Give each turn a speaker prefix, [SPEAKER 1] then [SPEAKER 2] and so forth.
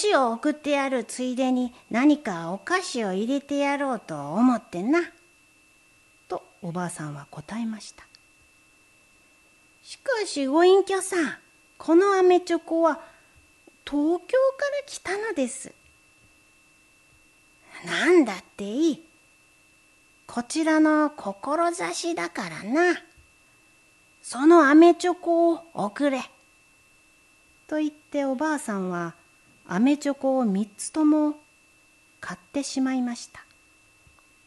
[SPEAKER 1] 子を送ってやるついでに何かお菓子を入れてやろうと思ってな。とおばあさんは答えました。しかしご隠居さん、このアメチョコは東京から来たのです。なんだっていい。こちらの志だからな。そのアメチョコを送れ。と言っておばあさんはアメチョコを3つとも買ってしまいました。